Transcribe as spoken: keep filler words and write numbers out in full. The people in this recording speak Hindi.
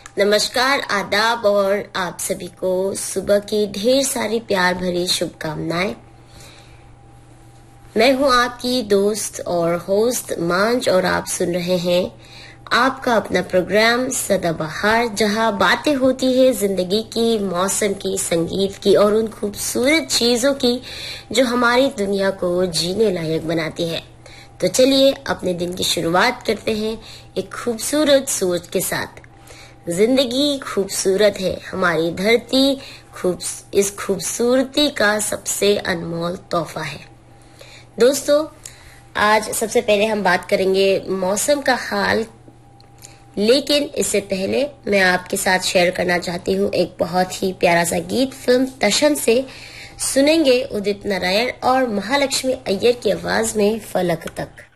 नमस्कार, आदाब और आप सभी को सुबह की ढेर सारी प्यार भरी शुभकामनाएं। मैं हूं आपकी दोस्त और होस्ट मांझ और आप सुन रहे हैं आपका अपना प्रोग्राम सदाबहार, जहां बातें होती है जिंदगी की, मौसम की, संगीत की और उन खूबसूरत चीजों की जो हमारी दुनिया को जीने लायक बनाती है। तो चलिए अपने दिन की शुरुआत करते हैं एक खूबसूरत सोच के साथ। जिंदगी खूबसूरत है, हमारी धरती खूब इस खूबसूरती का सबसे अनमोल तोहफा है। दोस्तों, आज सबसे पहले हम बात करेंगे मौसम का हाल, लेकिन इससे पहले मैं आपके साथ शेयर करना चाहती हूँ एक बहुत ही प्यारा सा गीत। फिल्म तशन से सुनेंगे उदित नारायण और महालक्ष्मी अय्यर की आवाज में फलक तक।